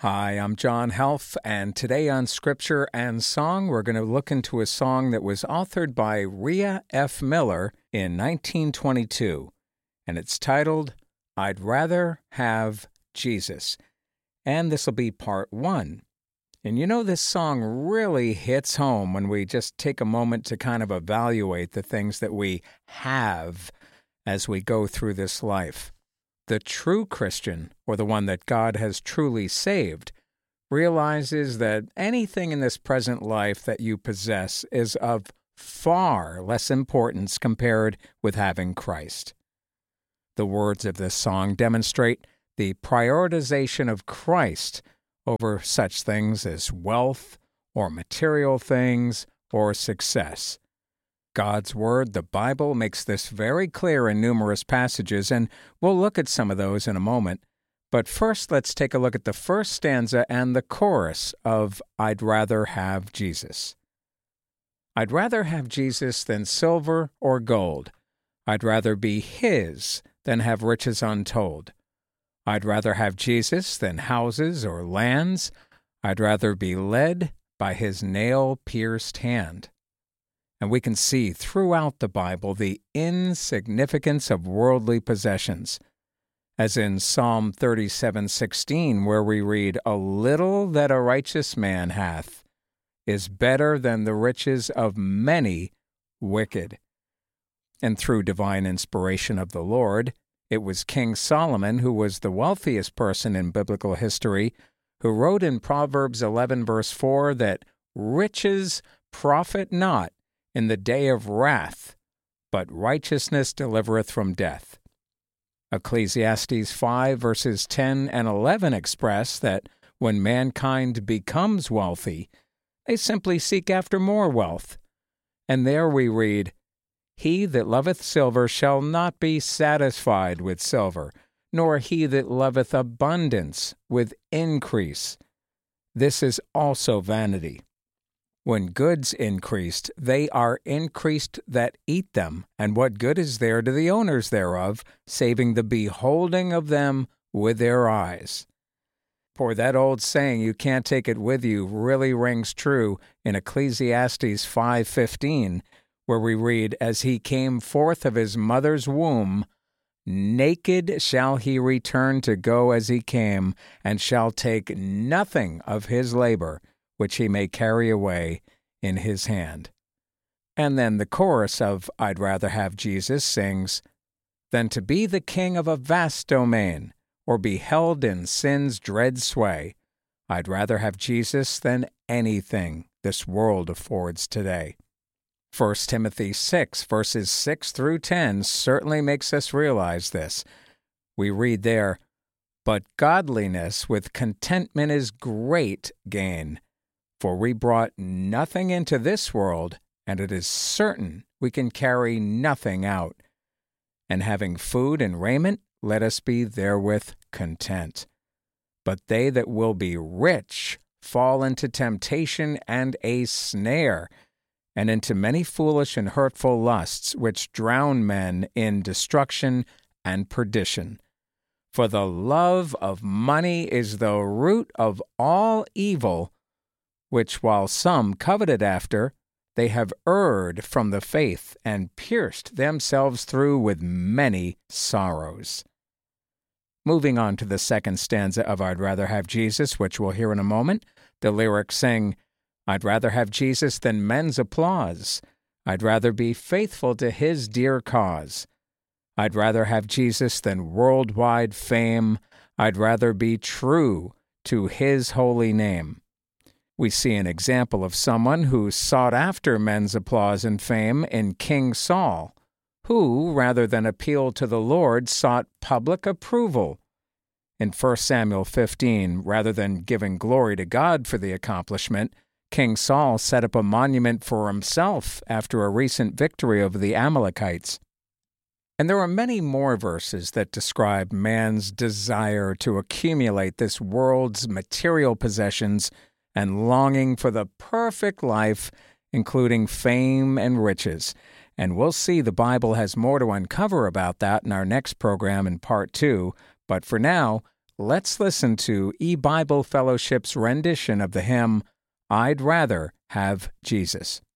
Hi, I'm John Helf, and today on Scripture and Song, we're going to look into a song that was authored by Rhea F. Miller in 1922, and it's titled, I'd Rather Have Jesus. And this will be part one. And you know, this song really hits home when we just take a moment to kind of evaluate the things that we have as we go through this life. The true Christian, or the one that God has truly saved, realizes that anything in this present life that you possess is of far less importance compared with having Christ. The words of this song demonstrate the prioritization of Christ over such things as wealth or material things or success. God's Word, the Bible, makes this very clear in numerous passages, and we'll look at some of those in a moment. But first, let's take a look at the first stanza and the chorus of I'd Rather Have Jesus. I'd rather have Jesus than silver or gold. I'd rather be His than have riches untold. I'd rather have Jesus than houses or lands. I'd rather be led by His nail-pierced hand. And we can see throughout the Bible the insignificance of worldly possessions, as in Psalm 37:16, where we read, A little that a righteous man hath is better than the riches of many wicked. And through divine inspiration of the Lord, it was King Solomon, who was the wealthiest person in biblical history, who wrote in Proverbs 11, verse 4, that riches profit not in the day of wrath, but righteousness delivereth from death. Ecclesiastes 5 verses 10 and 11 express that when mankind becomes wealthy, they simply seek after more wealth. And there we read, He that loveth silver shall not be satisfied with silver, nor he that loveth abundance with increase. This is also vanity. When goods increased, they are increased that eat them, and what good is there to the owners thereof, saving the beholding of them with their eyes? For that old saying, you can't take it with you, really rings true in Ecclesiastes 5:15, where we read, As he came forth of his mother's womb, naked shall he return to go as he came, and shall take nothing of his labor, which he may carry away in his hand. And then the chorus of I'd Rather Have Jesus sings, Than to be the king of a vast domain, or be held in sin's dread sway, I'd rather have Jesus than anything this world affords today. 1 Timothy 6, verses 6 through 10 certainly makes us realize this. We read there, But godliness with contentment is great gain. For we brought nothing into this world, and it is certain we can carry nothing out. And having food and raiment, let us be therewith content. But they that will be rich fall into temptation and a snare, and into many foolish and hurtful lusts, which drown men in destruction and perdition. For the love of money is the root of all evil, which while some coveted after, they have erred from the faith and pierced themselves through with many sorrows. Moving on to the second stanza of I'd Rather Have Jesus, which we'll hear in a moment, the lyrics sing, I'd rather have Jesus than men's applause. I'd rather be faithful to His dear cause. I'd rather have Jesus than worldwide fame. I'd rather be true to His holy name. We see an example of someone who sought after men's applause and fame in King Saul, who, rather than appeal to the Lord, sought public approval. In 1 Samuel 15, rather than giving glory to God for the accomplishment, King Saul set up a monument for himself after a recent victory over the Amalekites. And there are many more verses that describe man's desire to accumulate this world's material possessions and longing for the perfect life, including fame and riches. And we'll see the Bible has more to uncover about that in our next program in Part 2. But for now, let's listen to E-Bible Fellowship's rendition of the hymn, I'd Rather Have Jesus.